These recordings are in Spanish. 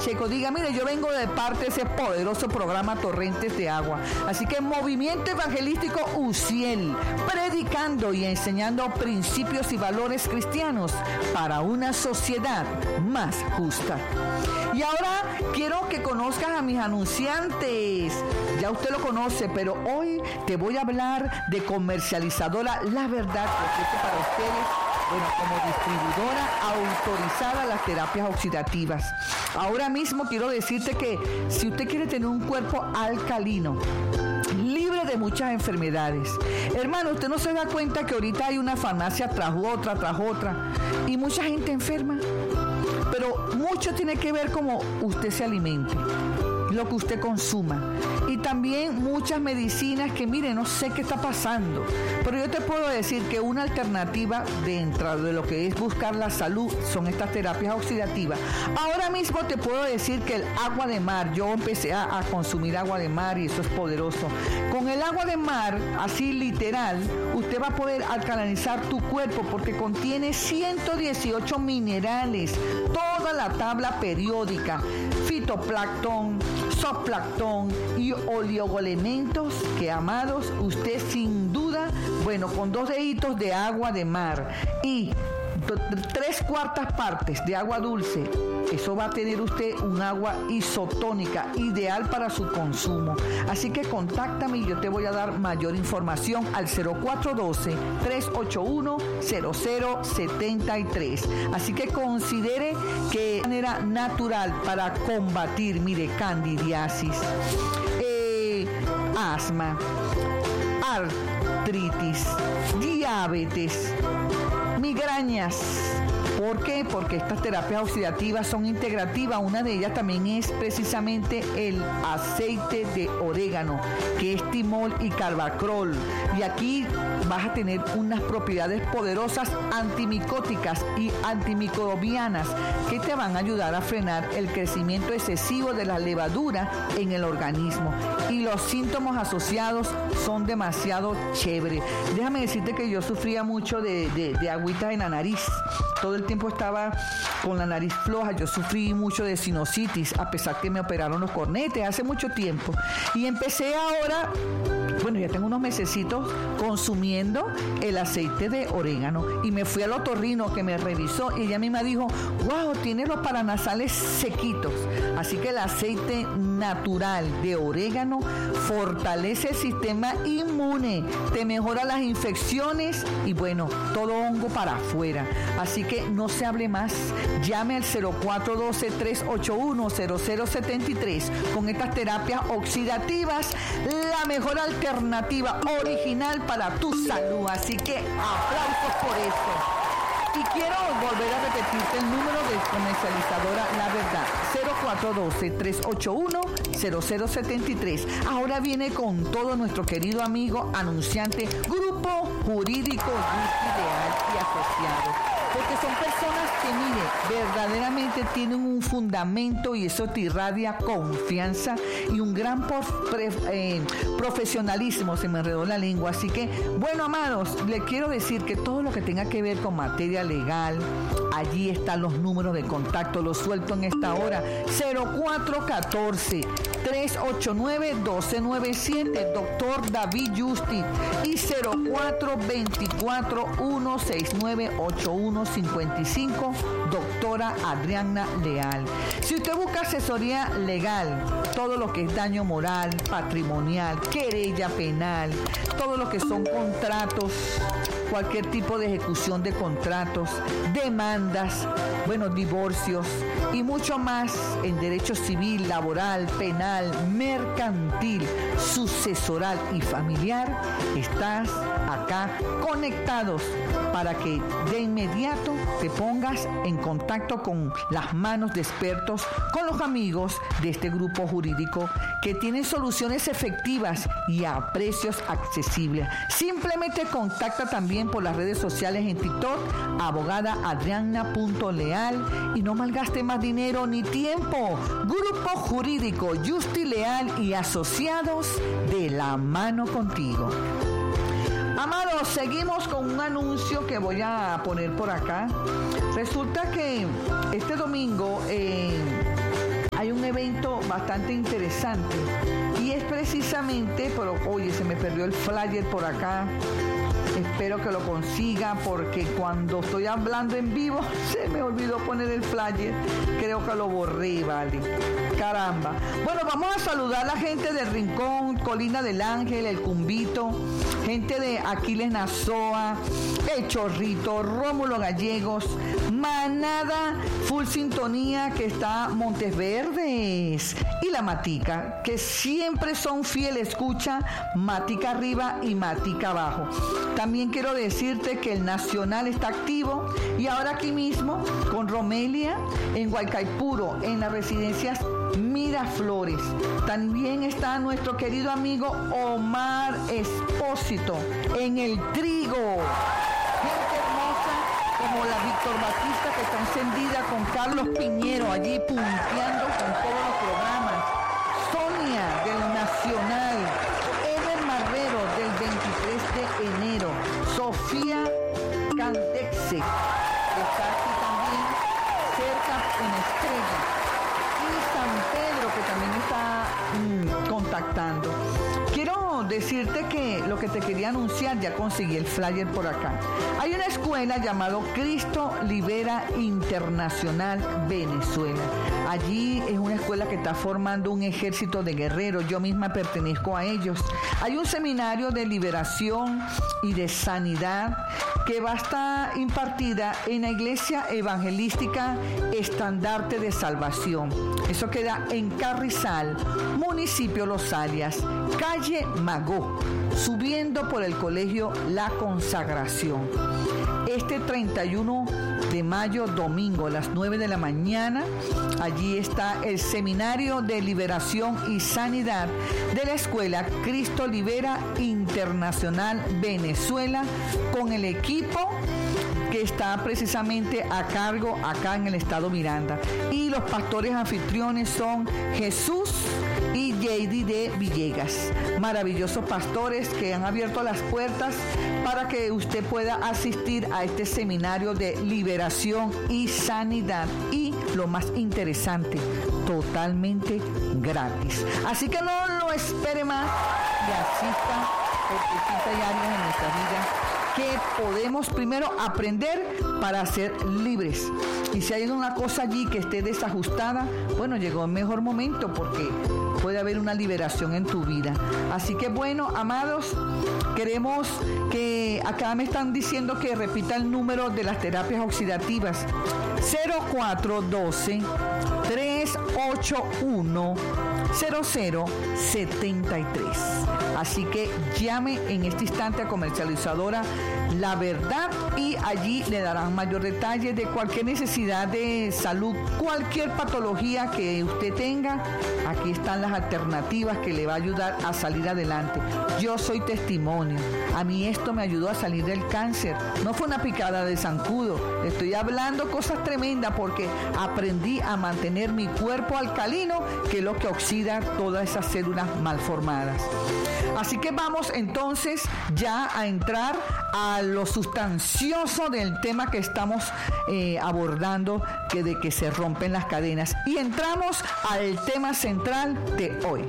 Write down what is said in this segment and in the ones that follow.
Pacheco. Diga, mire, yo vengo de parte de ese poderoso programa Torrentes de Agua. Así que Movimiento Evangelístico UCIEL, predicando y enseñando principios y valores cristianos para una sociedad más justa. Y ahora quiero que conozcas a mis anunciantes. Ya usted lo conoce, pero hoy te voy a hablar de Comercializadora La Verdad, que ofrece para ustedes, bueno, como distribuidora autorizada las terapias oxidativas. Ahora mismo quiero decirte que si usted quiere tener un cuerpo alcalino, libre de muchas enfermedades, hermano, usted no se da cuenta que ahorita hay una farmacia tras otra y mucha gente enferma. Pero mucho tiene que ver cómo usted se alimente, lo que usted consuma. Y también muchas medicinas que, mire, no sé qué está pasando. Pero yo te puedo decir que una alternativa dentro de lo que es buscar la salud son estas terapias oxidativas. Ahora mismo te puedo decir que el agua de mar, yo empecé a consumir agua de mar y eso es poderoso. Con el agua de mar, así literal, usted va a poder alcalinizar tu cuerpo porque contiene 118 minerales, toda la tabla periódica, fitoplancton, zooplancton y oligoelementos que, amados, usted sin duda, bueno, con 2 deditos de agua de mar y 3/4 partes de agua dulce, eso va a tener usted un agua isotónica ideal para su consumo. Así que contáctame y yo te voy a dar mayor información al 0412-381-0073. Así que considere que de manera natural para combatir, mire, candidiasis, asma, artritis, diabetes, migrañas. ¿Por qué? Porque estas terapias oxidativas son integrativas. Una de ellas también es precisamente el aceite de orégano, que es timol y carbacrol. Y aquí vas a tener unas propiedades poderosas antimicóticas y antimicrobianas que te van a ayudar a frenar el crecimiento excesivo de la levadura en el organismo. Y los síntomas asociados son demasiado chéveres. Déjame decirte que yo sufría mucho de agüitas en la nariz. Todo el tiempo estaba con la nariz floja. Yo sufrí mucho de sinusitis, a pesar que me operaron los cornetes hace mucho tiempo. Y empecé ahora, bueno, ya tengo unos mesecitos consumiendo el aceite de orégano. Y me fui al otorrino que me revisó y ella misma dijo, wow, tiene los paranasales sequitos. Así que el aceite natural de orégano fortalece el sistema inmune, te mejora las infecciones y bueno, todo hongo para afuera. Así que no se hable más, llame al 0412-381-0073 con estas terapias oxidativas, la mejor alternativa original para tu salud. Así que aplausos por eso. Y quiero volver a repetirte el número de Comercializadora La Verdad, 0412-381-0073. Ahora viene con todo nuestro querido amigo anunciante, Grupo Jurídico Ideal y Asociados. Porque son personas que, mire, verdaderamente tienen un fundamento y eso te irradia confianza y un gran profesionalismo. Se me enredó la lengua. Así que, bueno, amados, les quiero decir que todo lo que tenga que ver con materia legal, allí están los números de contacto, los suelto en esta hora. 0414-389-1297, doctor David Justi, y 0424-169-8155, doctora Adriana Leal. Si usted busca asesoría legal, todo lo que es daño moral, patrimonial, querella penal, todo lo que son contratos, cualquier tipo de ejecución de contratos, demandas, bueno, divorcios y mucho más en derecho civil, laboral, penal, mercantil, sucesoral y familiar, estás acá conectados para que de inmediato te pongas en contacto con las manos de expertos, con los amigos de este grupo jurídico que tienen soluciones efectivas y a precios accesibles. Simplemente contacta también por las redes sociales en TikTok, abogada adriana.leal, y no malgaste más dinero ni tiempo. Grupo Jurídico Justi Leal y Asociados, de la mano contigo. Amados, seguimos con un anuncio que voy a poner por acá. Resulta que este domingo bastante interesante. Y es precisamente, pero oye, se me perdió el flyer por acá. Espero que lo consiga porque cuando estoy hablando en vivo se me olvidó poner el flyer. Creo que lo borré, vale. Caramba. Bueno, vamos a saludar a la gente del Rincón, Colina del Ángel, El Cumbito, gente de Aquiles Nazoa, El Chorrito, Rómulo Gallegos, Manada, Full Sintonía, que está Montes Verdes, y La Matica, que siempre son fiel escucha, Matica arriba y Matica abajo. También quiero decirte que el Nacional está activo y ahora aquí mismo con Romelia en Guaycaipuro, en las residencias Miraflores. También está nuestro querido amigo Omar Espósito en El Trigo. Gente hermosa como la Víctor Batista, que está encendida con Carlos Piñero allí punteando con todos los programas. Sonia del Nacional. Ever Marrero del 23 de enero. Sofía Candexe, que está aquí también cerca en Estrella. Y San Pedro, que también está contactando. Quiero decirte que lo que te quería anunciar, ya conseguí el flyer por acá. Hay una escuela llamada Cristo Libera Internacional Venezuela. Allí es una escuela que está formando un ejército de guerreros. Yo misma pertenezco a ellos. Hay un seminario de liberación y de sanidad que va a estar impartida en la Iglesia Evangelística Estandarte de Salvación. Eso queda en Carrizal, municipio Los Alias, calle Magó, subiendo por el colegio La Consagración. Este 31 de mayo, domingo, a las 9 de la mañana, allí está el Seminario de Liberación y Sanidad de la Escuela Cristo Libera Internacional Venezuela, con el equipo que está precisamente a cargo acá en el estado Miranda. Y los pastores anfitriones son Jesús y J.D. de Villegas. Maravillosos pastores que han abierto las puertas para que usted pueda asistir a este seminario de liberación y sanidad. Y lo más interesante, totalmente gratis. Así que no lo espere más y asista, porque existe áreas en nuestra vida que podemos primero aprender para ser libres. Y si hay una cosa allí que esté desajustada, bueno, llegó el mejor momento, porque puede haber una liberación en tu vida. Así que bueno, amados, queremos que acá me están diciendo que repita el número de las terapias oxidativas: 0412 381 0073. Así que llame en este instante a Comercializadora La Verdad y allí le darán mayor detalle de cualquier necesidad de salud, cualquier patología que usted tenga. Aquí están las alternativas que le va a ayudar a salir adelante. Yo soy testimonio. A mí esto me ayudó a salir del cáncer. No fue una picada de zancudo. Estoy hablando cosas tremendas porque aprendí a mantener mi cuerpo alcalino, que es lo que oxida todas esas células malformadas. Así que vamos entonces ya a entrar a lo sustancioso del tema que estamos abordando, que de que se rompen las cadenas. Y entramos al tema central de hoy.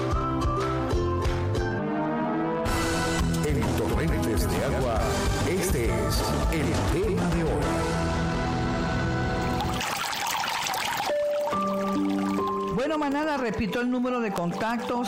En Torrentes de Agua, este es el tema de hoy. Bueno, manada, repito el número de contacto: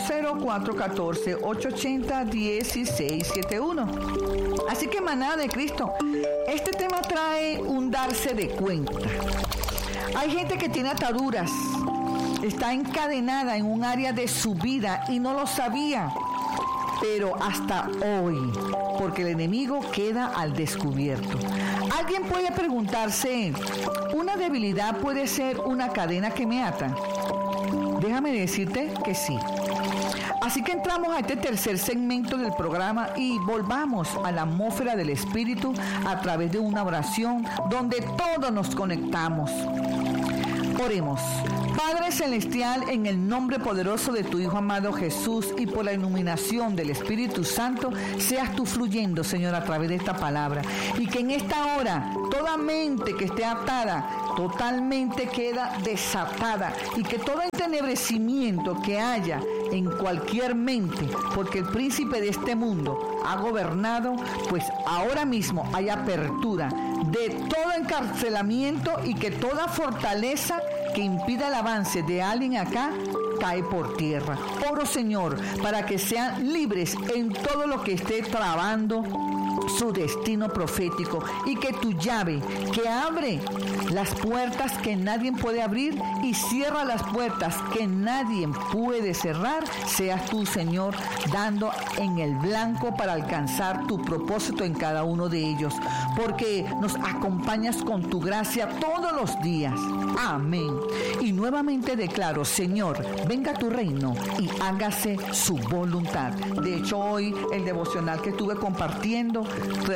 0414-880-1671. Así que, manada de Cristo, este tema trae un darse de cuenta. Hay gente que tiene ataduras, está encadenada en un área de su vida y no lo sabía, pero hasta hoy, porque el enemigo queda al descubierto. Alguien puede preguntarse, ¿una debilidad puede ser una cadena que me ata? Déjame decirte que sí. Así que entramos a este tercer segmento del programa y volvamos a la atmósfera del Espíritu a través de una oración donde todos nos conectamos. Oremos. Padre Celestial, en el nombre poderoso de tu Hijo amado Jesús y por la iluminación del Espíritu Santo, seas tú fluyendo, Señor, a través de esta palabra. Y que en esta hora, toda mente que esté atada, totalmente queda desatada. Y que todo entenebrecimiento que haya en cualquier mente, porque el príncipe de este mundo ha gobernado, pues ahora mismo hay apertura de todo encarcelamiento y que toda fortaleza que impida el avance de alguien acá cae por tierra. Oro, Señor, para que sean libres en todo lo que esté trabando su destino profético, y que tu llave que abre las puertas que nadie puede abrir y cierra las puertas que nadie puede cerrar, seas tú, Señor, dando en el blanco para alcanzar tu propósito en cada uno de ellos, porque nos acompañas con tu gracia todos los días. Amén. Y nuevamente declaro, Señor, venga tu reino y hágase su voluntad. De hecho, hoy el devocional que estuve compartiendo,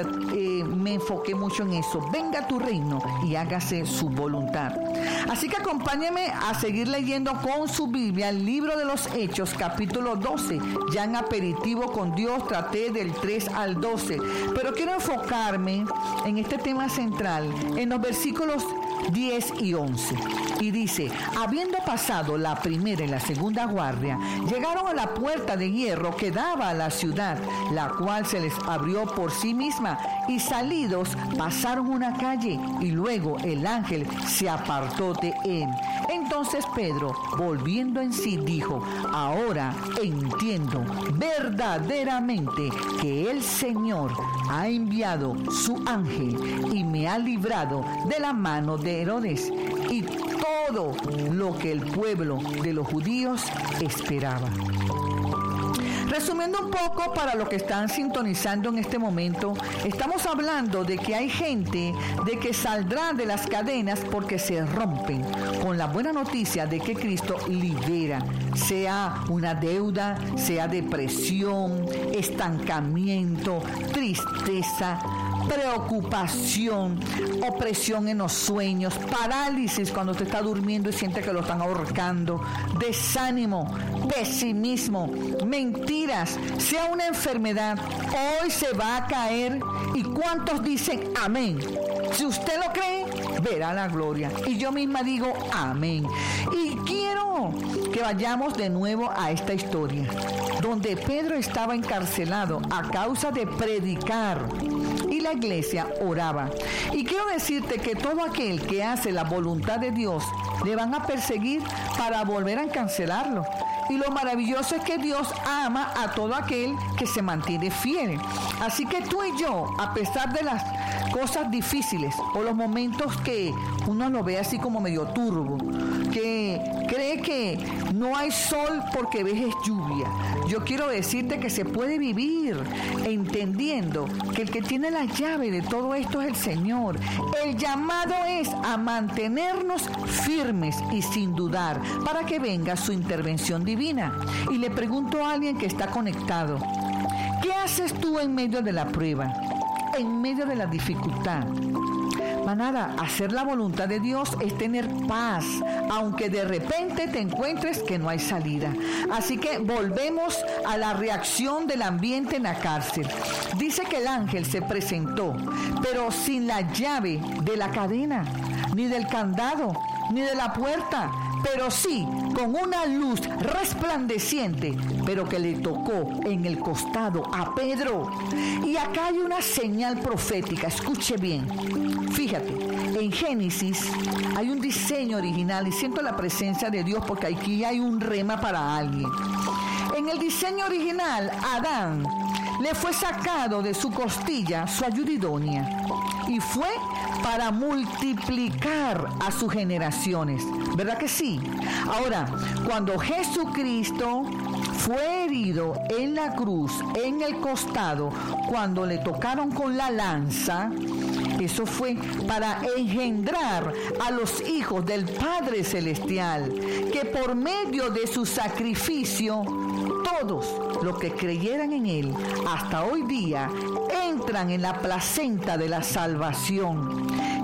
me enfoqué mucho en eso. Venga tu reino y hágase su voluntad. Así que acompáñenme a seguir leyendo con su Biblia el libro de los Hechos, capítulo 12. Ya en aperitivo con Dios traté del 3 al 12, pero quiero enfocarme en este tema central, en los versículos 10 y 11. Y dice: habiendo pasado la primera y la segunda guardia, llegaron a la puerta de hierro que daba a la ciudad, la cual se les abrió por sí misma, y salidos pasaron una calle, y luego el ángel se apartó de él. Entonces Pedro, volviendo en sí, dijo: ahora entiendo verdaderamente que el Señor ha enviado su ángel y me ha librado de la mano de Herodes y todo lo que el pueblo de los judíos esperaba. Resumiendo un poco para los que están sintonizando en este momento, estamos hablando de que hay gente de que saldrá de las cadenas porque se rompen, con la buena noticia de que Cristo libera, sea una deuda, sea depresión, estancamiento, tristeza, preocupación, opresión en los sueños, parálisis cuando usted está durmiendo y siente que lo están ahorcando, desánimo, pesimismo, mentiras, sea una enfermedad, hoy se va a caer. ¿Y cuántos dicen amén? Si usted lo cree, verá la gloria. Y yo misma digo amén. Y quiero que vayamos de nuevo a esta historia, donde Pedro estaba encarcelado a causa de predicar y la iglesia oraba. Y quiero decirte que todo aquel que hace la voluntad de Dios le van a perseguir para volver a encarcelarlo. Y lo maravilloso es que Dios ama a todo aquel que se mantiene fiel. Así que tú y yo, a pesar de las cosas difíciles o los momentos que uno lo ve así como medio turbo, que cree que no hay sol porque ves es lluvia, yo quiero decirte que se puede vivir entendiendo que el que tiene la llave de todo esto es el Señor. El llamado es a mantenernos firmes y sin dudar para que venga su intervención divina. Y le pregunto a alguien que está conectado: ¿qué haces tú en medio de la prueba, en medio de la dificultad? Manada, hacer la voluntad de Dios es tener paz, aunque de repente te encuentres que no hay salida. Así que volvemos a la reacción del ambiente en la cárcel. Dice que el ángel se presentó, pero sin la llave de la cadena, ni del candado, ni de la puerta, pero sí con una luz resplandeciente, pero que le tocó en el costado a Pedro. Y acá hay una señal profética, escuche bien. Fíjate, en Génesis hay un diseño original y siento la presencia de Dios porque aquí hay un rema para alguien. En el diseño original, Adán le fue sacado de su costilla su ayuda idónea y fue para multiplicar a sus generaciones, ¿verdad que sí? Ahora, cuando Jesucristo fue herido en la cruz, en el costado, cuando le tocaron con la lanza, eso fue para engendrar a los hijos del Padre Celestial, que por medio de su sacrificio, todos los que creyeran en Él, hasta hoy día, entran en la placenta de la salvación.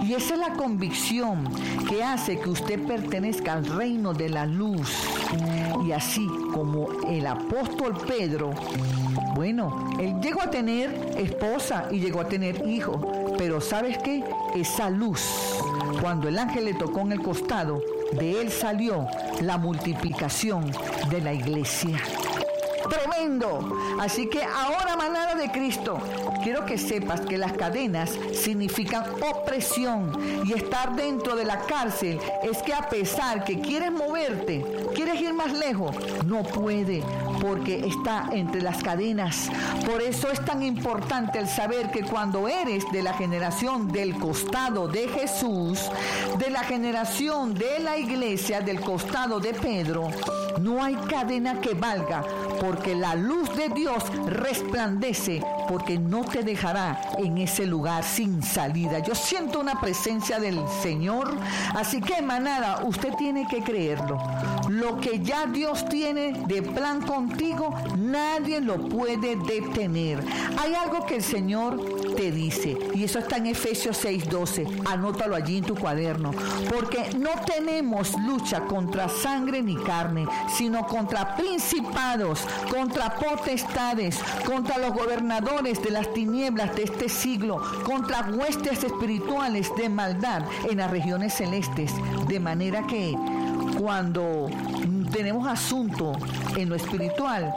Y esa es la convicción que hace que usted pertenezca al reino de la luz. Y así como el apóstol Pedro, bueno, él llegó a tener esposa y llegó a tener hijos, pero ¿sabes qué? Esa luz, cuando el ángel le tocó en el costado, de él salió la multiplicación de la iglesia. Tremendo. Así que ahora, manada de Cristo, quiero que sepas que las cadenas significan opresión, y estar dentro de la cárcel es que a pesar que quieres moverte, quieres ir más lejos, no puede, porque está entre las cadenas. Por eso es tan importante el saber que cuando eres de la generación del costado de Jesús, de la generación de la iglesia, del costado de Pedro, no hay cadena que valga, porque la luz de Dios resplandece, porque no te dejará en ese lugar sin salida. Yo siento una presencia del Señor, así que, manada, usted tiene que creerlo. Lo que ya Dios tiene de plan contigo, nadie lo puede detener. Hay algo que el Señor te dice, y eso está en Efesios 6:12. Anótalo allí en tu cuaderno, porque no tenemos lucha contra sangre ni carne, sino contra principados, contra potestades, contra los gobernadores de las tinieblas de este siglo, contra huestes espirituales de maldad en las regiones celestes. De manera que cuando tenemos asunto en lo espiritual,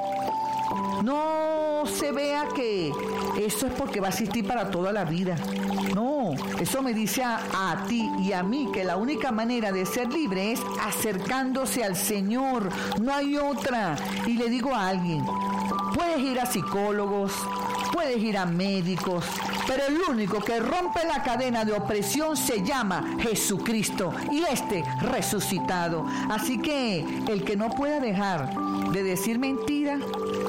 no se vea que eso es porque va a existir para toda la vida. No, eso me dice a ti y a mí que la única manera de ser libre es acercándose al Señor. No hay otra. Y le digo a alguien, puedes ir a psicólogos, puedes ir a médicos, pero el único que rompe la cadena de opresión se llama Jesucristo, y resucitado. Así que el que no pueda dejar de decir mentiras,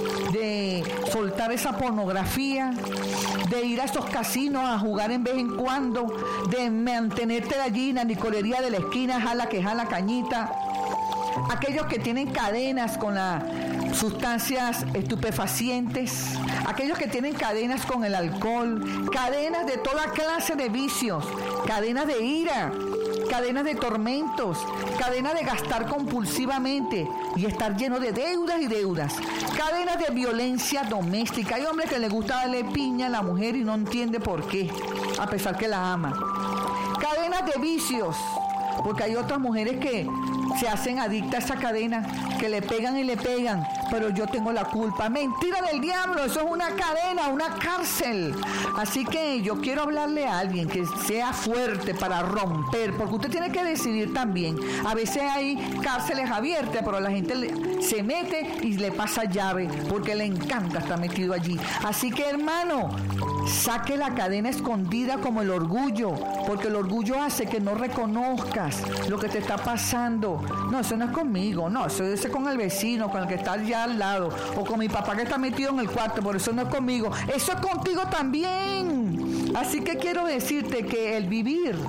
de soltar esa pornografía, de ir a esos casinos a jugar en vez en cuando, de mantenerte allí en la licorería de la esquina, jala que jala cañita. Aquellos que tienen cadenas con las sustancias estupefacientes, aquellos que tienen cadenas con el alcohol, cadenas de toda clase de vicios, cadenas de ira, cadenas de tormentos, cadenas de gastar compulsivamente y estar lleno de deudas y deudas, cadenas de violencia doméstica. Hay hombres que les gusta darle piña a la mujer y no entiende por qué, a pesar que la ama. Cadenas de vicios, porque hay otras mujeres que se hacen adictas a esa cadena, que le pegan y le pegan, pero yo tengo la culpa. Mentira del diablo, eso es una cadena, una cárcel. Así que yo quiero hablarle a alguien que sea fuerte para romper, porque usted tiene que decidir también. A veces hay cárceles abiertas, pero la gente se mete y le pasa llave, porque le encanta estar metido allí. Así que, hermano, saque la cadena escondida como el orgullo, porque el orgullo hace que no reconozcas lo que te está pasando. No, eso no es conmigo, no, eso es con el vecino, con el que está allá al lado, o con mi papá que está metido en el cuarto, por eso no es conmigo, eso es contigo también. Así que quiero decirte que el vivir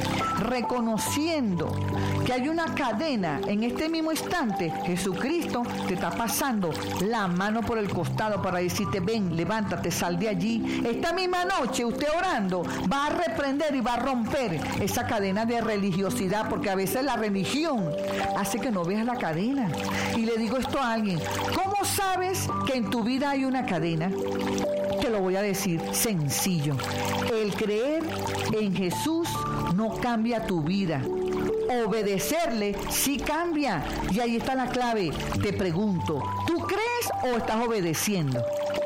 reconociendo que hay una cadena en este mismo instante, Jesucristo te está pasando la mano por el costado para decirte, ven, levántate, sal de allí. Esta misma noche usted orando va a reprender y va a romper esa cadena de religiosidad, porque a veces la religión hace que no veas la cadena. Y le digo esto a alguien, ¿cómo sabes que en tu vida hay una cadena? Te lo voy a decir sencillo. El creer en Jesús no cambia tu vida. Obedecerle sí cambia. Y ahí está la clave. Te pregunto, ¿tú crees o estás obedeciendo?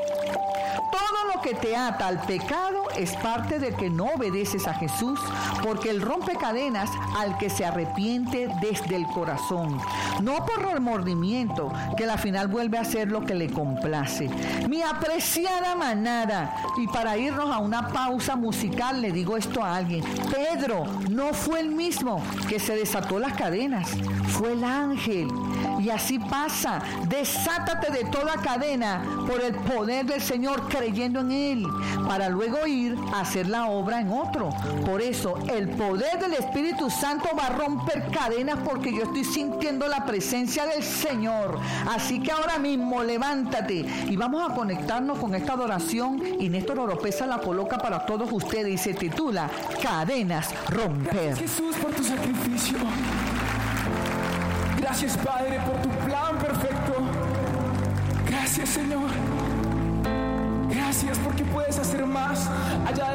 Todo lo que te ata al pecado es parte de que no obedeces a Jesús, porque Él rompe cadenas al que se arrepiente desde el corazón, no por remordimiento, que al final vuelve a hacer lo que le complace. Mi apreciada manada, y para irnos a una pausa musical le digo esto a alguien, Pedro no fue el mismo que se desató las cadenas, fue el ángel. Y así pasa, desátate de toda cadena por el poder del Señor creyendo en Él, para luego ir ir a hacer la obra en otro. Por eso el poder del Espíritu Santo va a romper cadenas, porque yo estoy sintiendo la presencia del Señor. Así que ahora mismo levántate y vamos a conectarnos con esta adoración, y Néstor Oropesa la coloca para todos ustedes y se titula Cadenas Romper. Gracias, Jesús, por tu sacrificio. Gracias, Padre, por tu plan perfecto. Gracias, Señor. Gracias porque puedes hacer más allá de